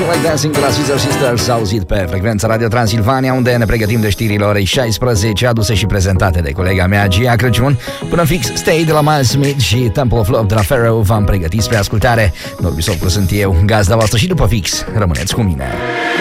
Like Dancing de la Scissor Sisters, auzit pe frecvența Radio Transilvania, unde ne pregătim de știrile orei 16, aduse și prezentate de colega mea Gia Crăciun. Până fix Stay de la Miles Smith și Temple of Love de la Pharoah v-am pregătit spre ascultare. Norbi Sopru sunt eu, gazda voastră, și după fix rămâneți cu mine.